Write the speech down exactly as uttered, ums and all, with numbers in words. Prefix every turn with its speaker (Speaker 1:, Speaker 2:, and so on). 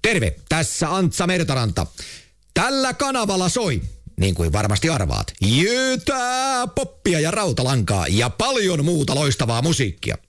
Speaker 1: Terve, tässä Antsa Mertaranta. Tällä kanavalla soi, niin kuin varmasti arvaat, jytää, poppia ja rautalankaa ja paljon muuta loistavaa musiikkia.